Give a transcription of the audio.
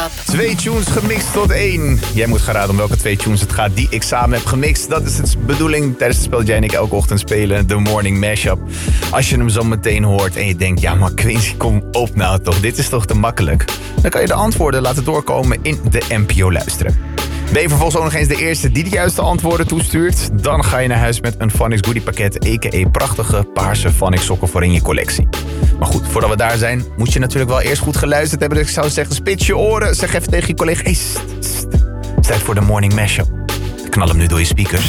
Mashup. 2 tunes gemixt tot 1. Jij moet gaan raden om welke 2 tunes het gaat die ik samen heb gemixt. Dat is de bedoeling tijdens het spel dat jij en ik elke ochtend spelen. The Morning Mashup. Als je hem zo meteen hoort en je denkt... ja, maar Quincy, kom op nou toch. Dit is toch te makkelijk. Dan kan je de antwoorden laten doorkomen in de NPO Luisteren. Ben je vervolgens ook nog eens de eerste die de juiste antwoorden toestuurt? Dan ga je naar huis met een Phonics Goodie pakket, a.k.a. prachtige paarse Phonics sokken voor in je collectie. Maar goed, voordat we daar zijn, moet je natuurlijk wel eerst goed geluisterd hebben. Dus ik zou zeggen, spits je oren. Zeg even tegen je collega, hey, st. Het is tijd voor de Morning Mashup. Knal hem nu door je speakers.